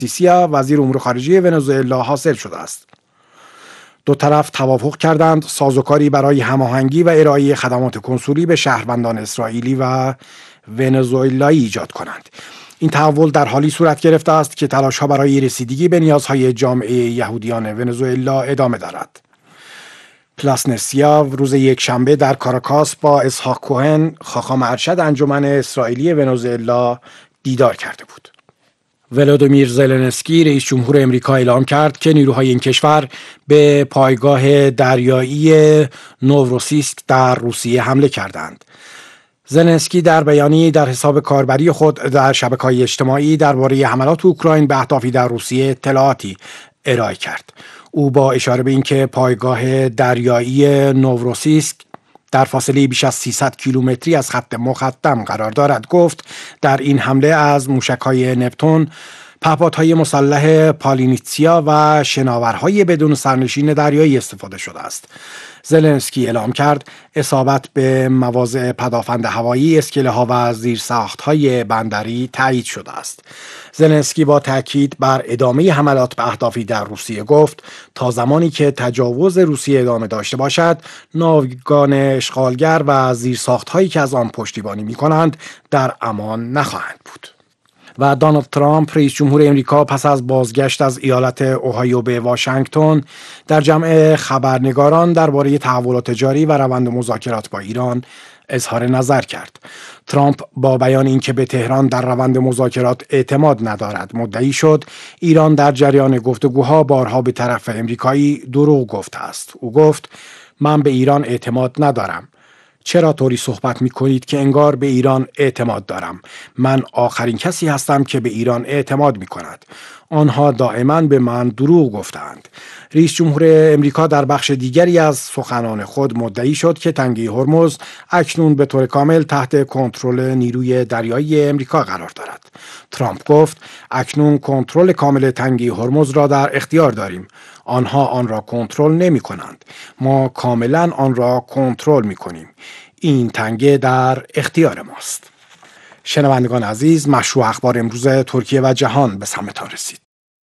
سیسیا وزیر امور خارجه ونزوئلا حاصل شده است. دو طرف توافق کردند سازوکاری برای هماهنگی و ارائه خدمات کنسولی به شهروندان اسرائیلی و ونزوئلایی ایجاد کنند. این تحول در حالی صورت گرفته است که تلاش‌ها برای رسیدگی به نیازهای جامعه یهودیان ونزوئلا ادامه دارد. پلاسنسیا روز یکشنبه در کاراکاس با اسحاق کوهن خاخام ارشد انجمن اسرائیلی ونزوئلا دیدار کرده بود. ولادیمیر زلنسکی رئیس جمهور امریکا اعلام کرد که نیروهای این کشور به پایگاه دریایی نوروسیسک در روسیه حمله کردند. زلنسکی در بیانیه‌ای در حساب کاربری خود در شبکه‌های اجتماعی درباره حملات اوکراین به اهدافی در روسیه اطلاعاتی ارائه کرد. او با اشاره به اینکه پایگاه دریایی نوروسیسک در فاصله بیش از 300 کیلومتری از خط مقدم قرار دارد گفت در این حمله از موشک‌های نپتون، پهپادهای مسلح پالینیتسیا و شناورهای بدون سرنشین دریایی استفاده شده است. زلنسکی اعلام کرد اصابت به مواضع پدافند هوایی، اسکله‌ها و زیرساخت‌های بندری تایید شده است. زلنسکی با تاکید بر ادامه حملات به اهدافی در روسیه گفت تا زمانی که تجاوز روسیه ادامه داشته باشد، ناوگان اشغالگر و زیرساخت‌هایی که از آن پشتیبانی می‌کنند در امان نخواهند بود. و دونالد ترامپ رئیس جمهور امریکا پس از بازگشت از ایالت اوهایو به واشنگتن در جمع خبرنگاران درباره تحولات جاری و روند مذاکرات با ایران اظهار نظر کرد. ترامپ با بیان اینکه به تهران در روند مذاکرات اعتماد ندارد مدعی شد ایران در جریان گفتگوها بارها به طرف امریکایی دروغ گفته است. او گفت من به ایران اعتماد ندارم. چرا طوری صحبت می کنید که انگار به ایران اعتماد دارم؟ من آخرین کسی هستم که به ایران اعتماد می کند. آنها دائما به من دروغ گفتند. رئیس جمهور امریکا در بخش دیگری از سخنان خود مدعی شد که تنگه هرمز اکنون به طور کامل تحت کنترل نیروی دریایی امریکا قرار دارد. ترامپ گفت اکنون کنترل کامل تنگه هرمز را در اختیار داریم. آنها آن را کنترل نمی کنند. ما کاملا آن را کنترل می کنیم. این تنگه در اختیار ماست. شنوندگان عزیز، مشروع اخبار امروز ترکیه و جهان به سمتان رسید.